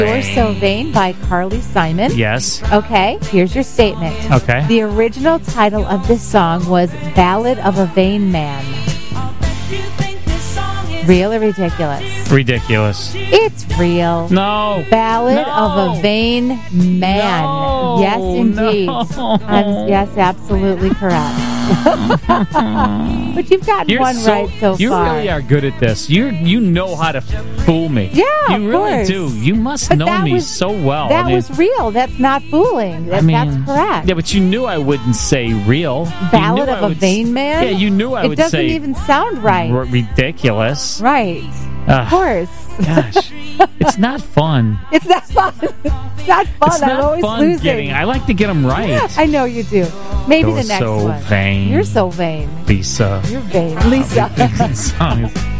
You're So Vain by Carly Simon. Yes. Okay, here's your statement. Okay. The original title of this song was Ballad of a Vain Man. Real or ridiculous? Ridiculous. It's real. No. Ballad of a Vain Man. No. Yes, indeed. No. Yes, absolutely correct. But you've gotten one right so you far. You really are good at this. You know how to fool me. Yeah, you of really course. do. You must But know that me was- so well. That I mean, was real. That's not fooling. That's correct. Yeah, but you knew I wouldn't say real. Ballad You knew of I a would Vain Man? Yeah, you knew I It would doesn't say even sound right. Ridiculous. Right. Of course. Gosh, it's not fun. It's not fun. It's not fun. It's I'm not always fun losing. I like to get them right. I know you do. Maybe You're the next so one. vain. You're so vain. Lisa. You're vain. Lisa. Songs.